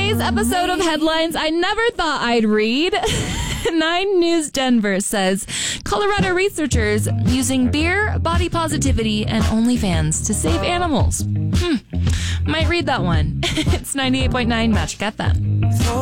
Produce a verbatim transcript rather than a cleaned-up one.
Today's episode of Headlines I never thought I'd read. Nine News Denver says Colorado researchers using beer, body positivity, and OnlyFans to save animals. Hmm. Might read that one. It's ninety-eight point nine Magic F M.